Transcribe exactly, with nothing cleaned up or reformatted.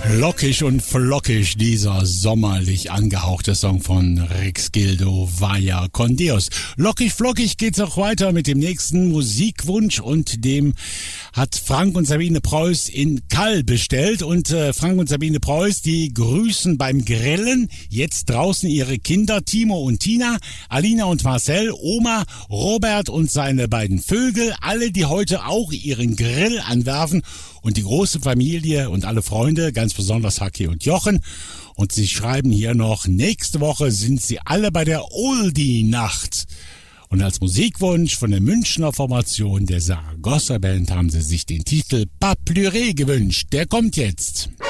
Lockig und flockig, dieser sommerlich angehauchte Song von Rex Gildo, Vaya con Dios. Lockig, flockig geht's auch weiter mit dem nächsten Musikwunsch und dem hat Frank und Sabine Preuß in Kall bestellt. Und äh, Frank und Sabine Preuß, die grüßen beim Grillen jetzt draußen ihre Kinder Timo und Tina, Alina und Marcel, Oma, Robert und seine beiden Vögel, alle, die heute auch ihren Grill anwerfen, und die große Familie und alle Freunde, ganz besonders Haki und Jochen. Und sie schreiben hier noch, nächste Woche sind sie alle bei der Oldie-Nacht. Und als Musikwunsch von der Münchner Formation der Saragossa Band haben sie sich den Titel Pas Pleurer gewünscht. Der kommt jetzt.